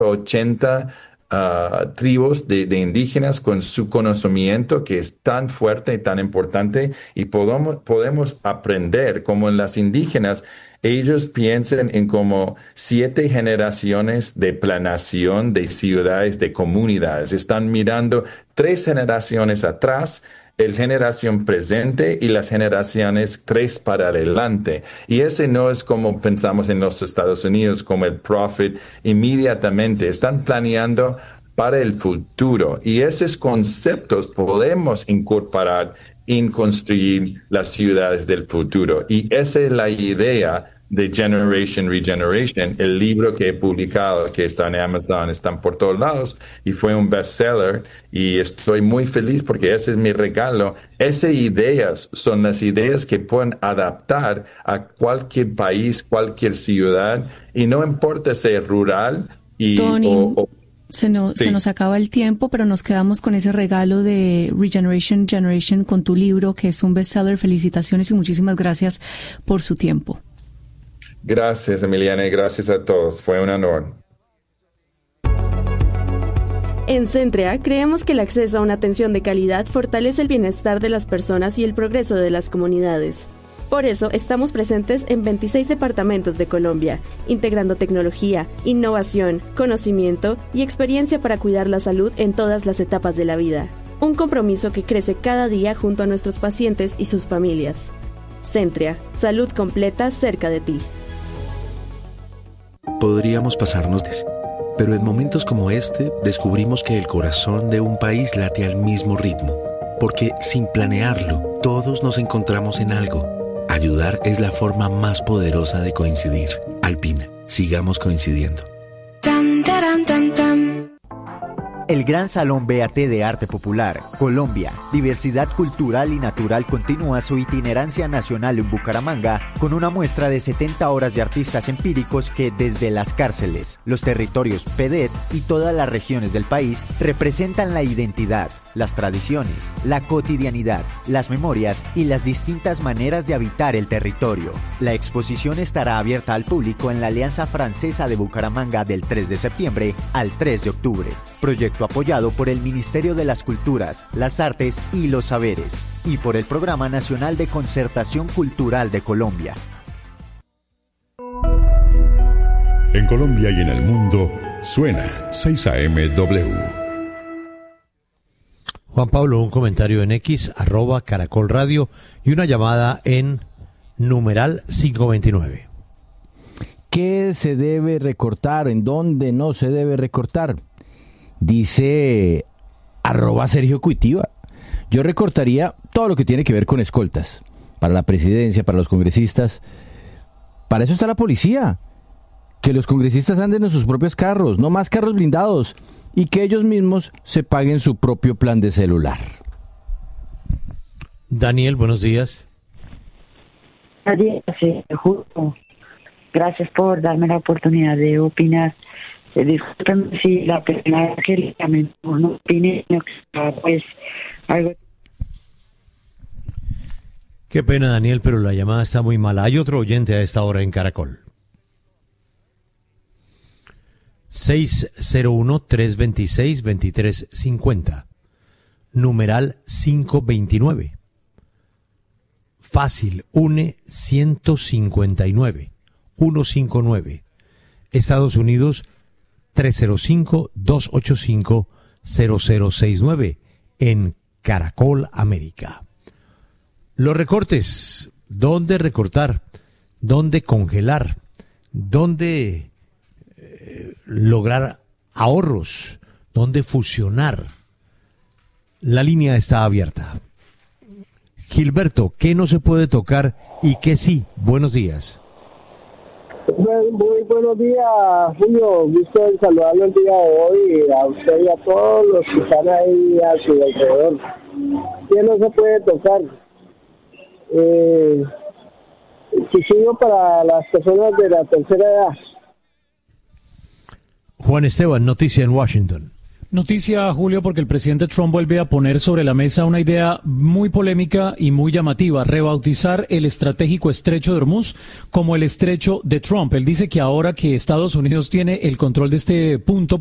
80 tribus de indígenas con su conocimiento que es tan fuerte y tan importante y podemos aprender como en las indígenas. Ellos piensan en como 7 generaciones de planación de ciudades, de comunidades. Están mirando 3 generaciones atrás, el generación presente y las generaciones 3 para adelante. Y ese no es como pensamos en los Estados Unidos, como el profit inmediatamente. Están planeando para el futuro. Y esos conceptos podemos incorporar en construir las ciudades del futuro. Y esa es la idea de Generation Regeneration, el libro que he publicado, que está en Amazon, están por todos lados, y fue un bestseller, y estoy muy feliz porque ese es mi regalo. Esas ideas son las ideas que pueden adaptar a cualquier país, cualquier ciudad, y no importa ser rural Tony, se nos acaba el tiempo, pero nos quedamos con ese regalo de Regeneration Generation con tu libro, que es un bestseller. Felicitaciones y muchísimas gracias por su tiempo. Gracias, Emiliana, y gracias a todos. Fue un honor. En Centrea creemos que el acceso a una atención de calidad fortalece el bienestar de las personas y el progreso de las comunidades. Por eso estamos presentes en 26 departamentos de Colombia, integrando tecnología, innovación, conocimiento y experiencia para cuidar la salud en todas las etapas de la vida. Un compromiso que crece cada día junto a nuestros pacientes y sus familias. Centrea, salud completa cerca de ti. Podríamos pasarnos, pero en momentos como este descubrimos que el corazón de un país late al mismo ritmo, porque sin planearlo, todos nos encontramos en algo. Ayudar es la forma más poderosa de coincidir. Alpina, sigamos coincidiendo. El Gran Salón BAT de Arte Popular, Colombia, Diversidad Cultural y Natural continúa su itinerancia nacional en Bucaramanga con una muestra de 70 horas de artistas empíricos que desde las cárceles, los territorios PEDET y todas las regiones del país representan la identidad, las tradiciones, la cotidianidad, las memorias y las distintas maneras de habitar el territorio. La exposición estará abierta al público en la Alianza Francesa de Bucaramanga del 3 de septiembre al 3 de octubre. Proyecto apoyado por el Ministerio de las Culturas, las Artes y los Saberes y por el Programa Nacional de Concertación Cultural de Colombia. En Colombia y en el mundo suena 6am-W. Juan Pablo, un comentario en X, @Caracol Radio y una llamada en numeral 529. ¿Qué se debe recortar? ¿En dónde no se debe recortar? Dice @Sergio Cuitiva. Yo recortaría todo lo que tiene que ver con escoltas. Para la presidencia, para los congresistas. Para eso está la policía. Que los congresistas anden en sus propios carros, no más carros blindados. Y que ellos mismos se paguen su propio plan de celular. Daniel, buenos días. Sí, justo. Gracias por darme la oportunidad de opinar. Disculpen si la persona que no opine, pues algo. Qué pena, Daniel, pero la llamada está muy mala. Hay otro oyente a esta hora en Caracol. 601-326-2350. Numeral 529. Fácil, UNE 159. 159. Estados Unidos 305-285-0069 en Caracol América. Los recortes, ¿dónde recortar? ¿Dónde congelar? ¿Dónde lograr ahorros? ¿Dónde fusionar? La línea está abierta. Gilberto, ¿qué no se puede tocar y qué sí? Buenos días. Muy buenos días, Julio. Gusto en saludarlo el día de hoy, a usted y a todos los que están ahí a su alrededor. ¿Qué no se puede tocar? Subsidio para las personas de la tercera edad. Juan Esteban, noticia en Washington. Noticia, Julio, porque el presidente Trump vuelve a poner sobre la mesa una idea muy polémica y muy llamativa: rebautizar el estratégico estrecho de Hormuz como el estrecho de Trump. Él dice que ahora que Estados Unidos tiene el control de este punto,